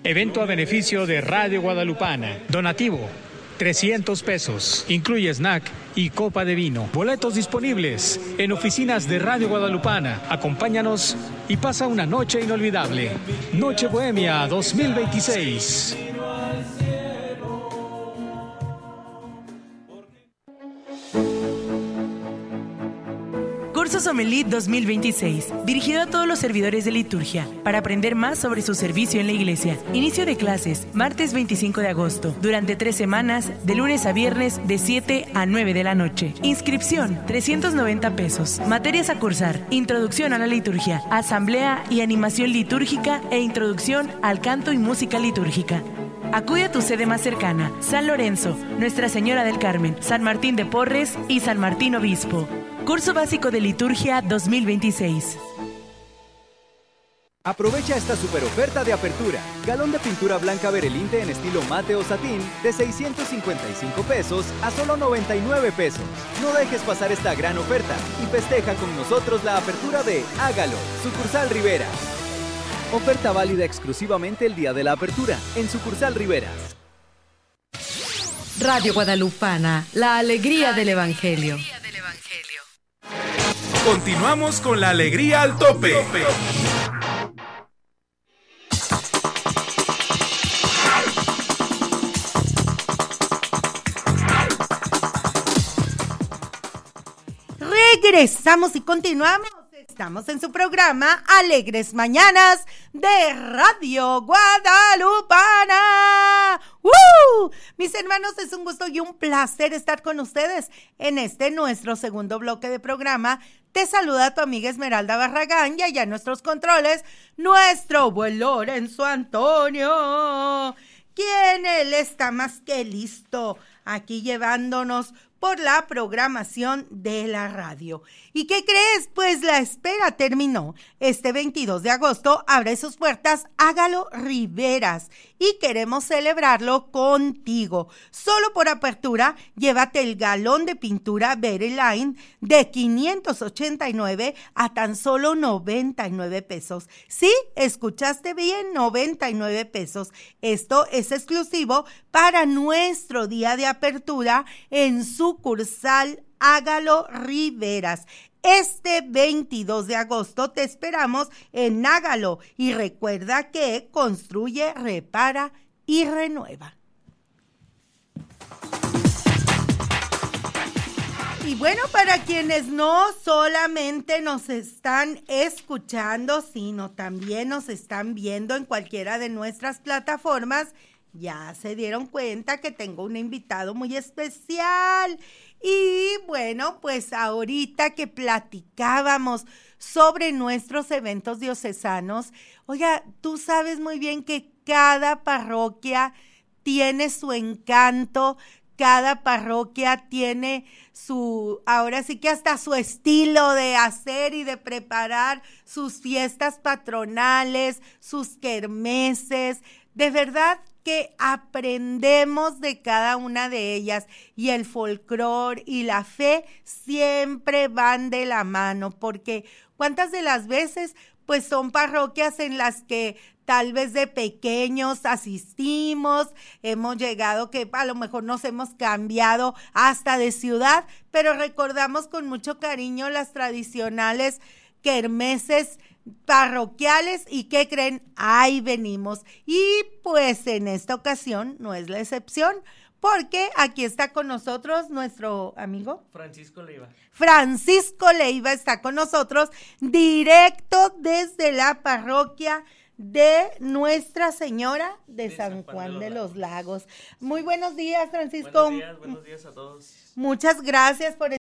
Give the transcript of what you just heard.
Evento a beneficio de Radio Guadalupana. Donativo, 300 pesos. Incluye snack y copa de vino. Boletos disponibles en oficinas de Radio Guadalupana. Acompáñanos y pasa una noche inolvidable. Noche Bohemia 2026. Curso Sommelier 2026, dirigido a todos los servidores de liturgia, para aprender más sobre su servicio en la iglesia. Inicio de clases, martes 25 de agosto, durante 3 semanas, de lunes a viernes, de 7 a 9 de la noche. Inscripción, 390 pesos. Materias a cursar, introducción a la liturgia, asamblea y animación litúrgica e introducción al canto y música litúrgica. Acude a tu sede más cercana, San Lorenzo, Nuestra Señora del Carmen, San Martín de Porres y San Martín Obispo. Curso básico de liturgia 2026. Aprovecha esta super oferta de apertura. Galón de pintura blanca Berelinte en estilo mate o satín de 655 pesos a solo 99 pesos. No dejes pasar esta gran oferta y festeja con nosotros la apertura de Hágalo, sucursal Rivera. Oferta válida exclusivamente el día de la apertura en sucursal Rivera. Radio Guadalupana, la alegría del Evangelio. Continuamos con la alegría al tope. Regresamos y continuamos. Estamos en su programa Alegres Mañanas de Radio Guadalupana. Mis hermanos, es un gusto y un placer estar con ustedes en este nuestro segundo bloque de programa. Te saluda tu amiga Esmeralda Barragán y allá en nuestros controles, nuestro buen Lorenzo Antonio, quien él está más que listo aquí llevándonos por la programación de la radio. ¿Y qué crees? Pues la espera terminó. Este 22 de agosto abre sus puertas Hágalo Riveras y queremos celebrarlo contigo. Solo por apertura, llévate el galón de pintura Vereline de 589 a tan solo 99 pesos. Sí, escuchaste bien, 99 pesos. Esto es exclusivo para nuestro día de apertura en sucursal Hágalo Riveras. Este 22 de agosto te esperamos en Hágalo y recuerda que construye, repara y renueva. Y bueno, para quienes no solamente nos están escuchando, sino también nos están viendo en cualquiera de nuestras plataformas, ya se dieron cuenta que tengo un invitado muy especial. Y bueno, pues ahorita que platicábamos sobre nuestros eventos diocesanos, oiga, tú sabes muy bien que cada parroquia tiene su encanto, cada parroquia tiene ahora sí que hasta su estilo de hacer y de preparar sus fiestas patronales, sus kermeses. De verdad que aprendemos de cada una de ellas y el folclor y la fe siempre van de la mano, porque cuántas de las veces pues son parroquias en las que tal vez de pequeños asistimos, hemos llegado que a lo mejor nos hemos cambiado hasta de ciudad, pero recordamos con mucho cariño las tradicionales kermeses parroquiales y ¿qué creen? Ahí venimos. Y pues en esta ocasión no es la excepción, porque aquí está con nosotros nuestro amigo Francisco Leiva. Francisco Leiva está con nosotros directo desde la parroquia de Nuestra Señora de San Juan de los Lagos. Muy buenos días, Francisco. Buenos días a todos. Muchas gracias por